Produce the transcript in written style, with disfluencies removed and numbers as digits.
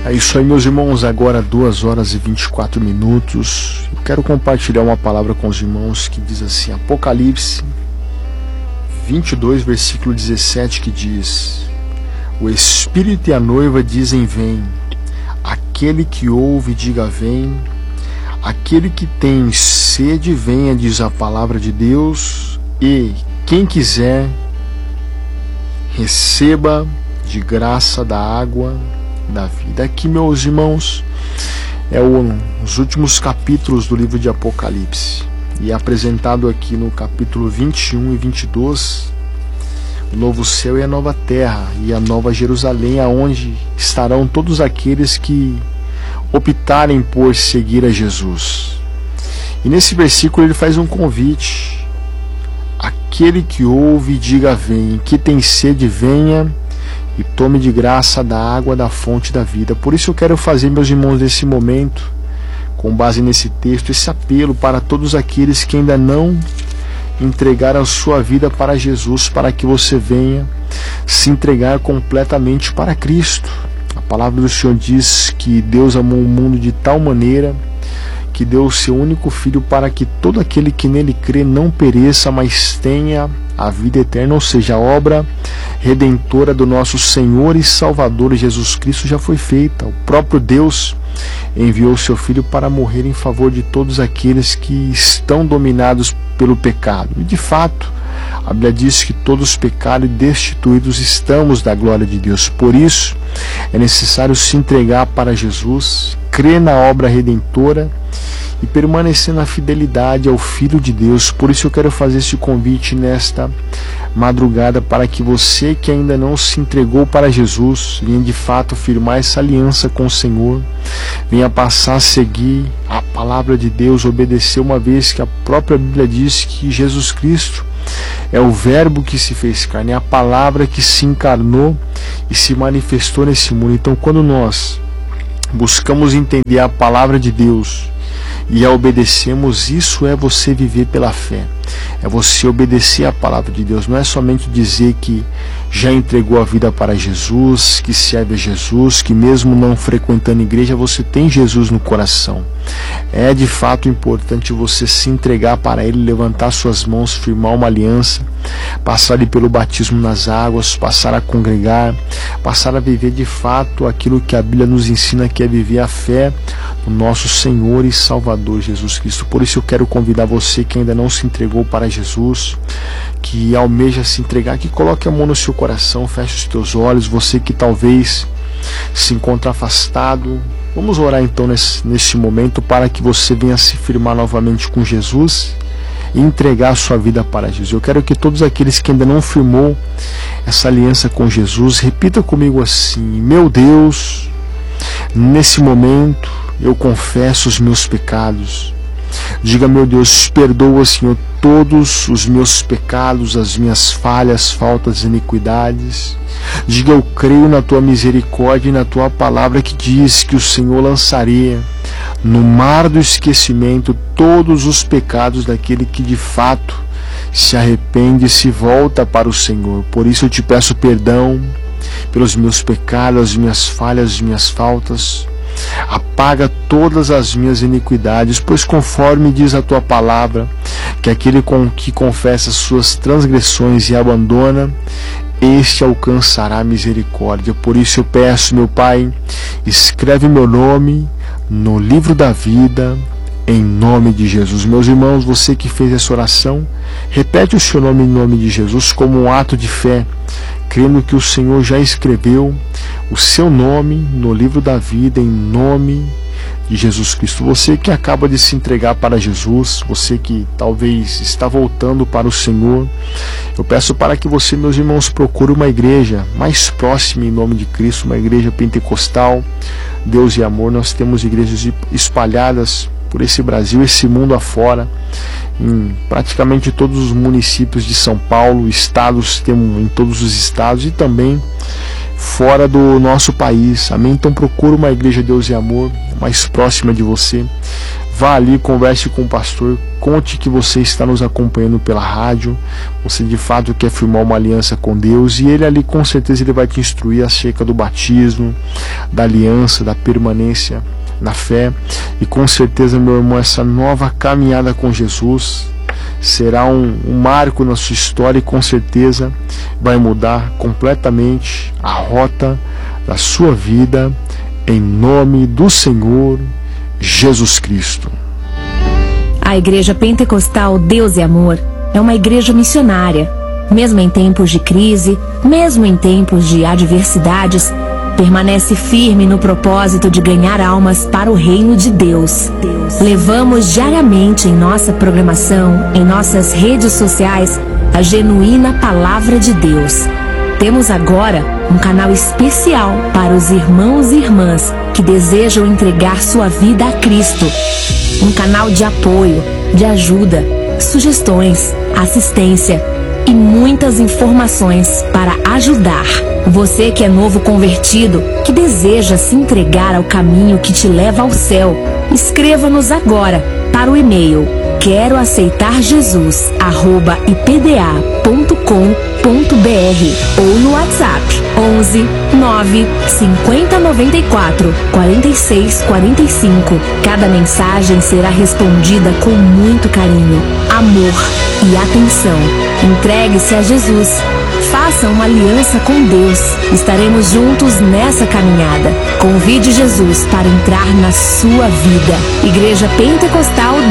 É isso aí, meus irmãos, agora 2 horas e 24 minutos. Eu quero compartilhar uma palavra com os irmãos que diz assim, Apocalipse 22, versículo 17, que diz: o Espírito e a noiva dizem vem, aquele que ouve diga vem, aquele que tem sede venha, diz a palavra de Deus, e quem quiser receba de graça da água da vida. Aqui, meus irmãos, os últimos capítulos do livro de Apocalipse, e é apresentado aqui no capítulo 21 e 22 o novo céu e a nova terra e a nova Jerusalém, aonde estarão todos aqueles que optarem por seguir a Jesus. E nesse versículo ele faz um convite: aquele que ouve diga vem, que tem sede venha e tome de graça da água da fonte da vida. Por isso eu quero fazer, meus irmãos, nesse momento, com base nesse texto, esse apelo para todos aqueles que ainda não entregaram a sua vida para Jesus, para que você venha se entregar completamente para Cristo. A palavra do Senhor diz que Deus amou o mundo de tal maneira que deu o seu único Filho para que todo aquele que nele crê não pereça, mas tenha a vida eterna. Ou seja, a obra redentora do nosso Senhor e Salvador Jesus Cristo já foi feita. O próprio Deus enviou o seu Filho para morrer em favor de todos aqueles que estão dominados pelo pecado. E de fato, a Bíblia diz que todos pecaram e destituídos estamos da glória de Deus. Por isso, é necessário se entregar para Jesus, crer na obra redentora e permanecer na fidelidade ao Filho de Deus. Por isso eu quero fazer este convite nesta madrugada, para que você que ainda não se entregou para Jesus venha de fato firmar essa aliança com o Senhor, venha passar a seguir a palavra de Deus, obedecer, uma vez que a própria Bíblia diz que Jesus Cristo é o verbo que se fez carne, é a palavra que se encarnou e se manifestou nesse mundo. Então, quando nós buscamos entender a palavra de Deus e a obedecemos, isso é você viver pela fé, é você obedecer a palavra de Deus. Não é somente dizer que já entregou a vida para Jesus, que serve a Jesus, que mesmo não frequentando igreja você tem Jesus no coração. É de fato importante você se entregar para Ele, levantar suas mãos, firmar uma aliança, passar ali pelo batismo nas águas, passar a congregar, passar a viver de fato aquilo que a Bíblia nos ensina, que é viver a fé no nosso Senhor e Salvador Jesus Cristo. Por isso eu quero convidar você que ainda não se entregou para Jesus, que almeja se entregar, que coloque a mão no seu coração, feche os teus olhos. Você que talvez se encontra afastado, vamos orar então nesse momento para que você venha se firmar novamente com Jesus e entregar a sua vida para Jesus. Eu quero que todos aqueles que ainda não firmou essa aliança com Jesus, repita comigo assim: meu Deus, nesse momento eu confesso os meus pecados. Diga: meu Deus, perdoa, Senhor, todos os meus pecados, as minhas falhas, faltas e iniquidades. Diga: eu creio na tua misericórdia e na tua palavra, que diz que o Senhor lançaria no mar do esquecimento todos os pecados daquele que de fato se arrepende e se volta para o Senhor. Por isso eu te peço perdão pelos meus pecados, as minhas falhas, as minhas faltas. Apaga todas as minhas iniquidades, pois conforme diz a tua palavra, que aquele que confessa suas transgressões e abandona, este alcançará misericórdia. Por isso eu peço, meu Pai, escreve meu nome no livro da vida, em nome de Jesus. Meus irmãos, você que fez essa oração, repete o seu nome em nome de Jesus como um ato de fé, crendo que o Senhor já escreveu o seu nome no livro da vida, em nome de Jesus Cristo. Você que acaba de se entregar para Jesus, você que talvez está voltando para o Senhor, eu peço para que você, meus irmãos, procure uma igreja mais próxima em nome de Cristo, uma igreja pentecostal, Deus e Amor. Nós temos igrejas espalhadas por esse Brasil, esse mundo afora, em praticamente todos os municípios de São Paulo, estados, temos em todos os estados e também fora do nosso país, amém? Então procura uma igreja Deus e Amor mais próxima de você, vá ali, converse com o pastor, conte que você está nos acompanhando pela rádio, você de fato quer firmar uma aliança com Deus, e ele ali com certeza ele vai te instruir acerca do batismo, da aliança, da permanência na fé. E com certeza, meu irmão, essa nova caminhada com Jesus será um marco na sua história, e com certeza vai mudar completamente a rota da sua vida, em nome do Senhor Jesus Cristo. A Igreja Pentecostal Deus e Amor é uma igreja missionária. Mesmo em tempos de crise, mesmo em tempos de adversidades, permanece firme no propósito de ganhar almas para o reino de Deus. Levamos diariamente em nossa programação, em nossas redes sociais, a genuína Palavra de Deus. Temos agora um canal especial para os irmãos e irmãs que desejam entregar sua vida a Cristo. Um canal de apoio, de ajuda, sugestões, assistência e muitas informações para ajudar. Você que é novo convertido, que deseja se entregar ao caminho que te leva ao céu, escreva-nos agora para o e-mail queroaceitarjesus@ipda.com.br ou no WhatsApp 11 9 50 94 46 45. Cada mensagem será respondida com muito carinho, amor e atenção. Entregue-se a Jesus. Faça uma aliança com Deus. Estaremos juntos nessa caminhada. Convide Jesus para entrar na sua vida. Igreja Pentecostal